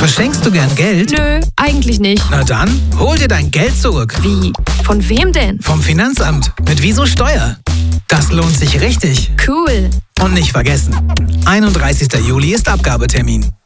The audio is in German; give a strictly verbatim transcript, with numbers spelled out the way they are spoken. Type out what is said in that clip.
Verschenkst du gern Geld? Nö, eigentlich nicht. Na dann, hol dir dein Geld zurück. Wie? Von wem denn? Vom Finanzamt. Mit Wieso Steuer. Das lohnt sich richtig. Cool. Und nicht vergessen, einunddreißigster Juli ist Abgabetermin.